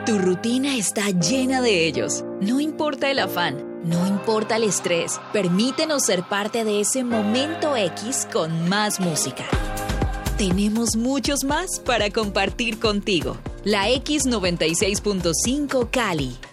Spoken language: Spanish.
Tu rutina está llena de ellos. No importa el afán, no importa el estrés. Permítenos ser parte de ese momento X con más música. Tenemos muchos más para compartir contigo. La X96.5 Cali.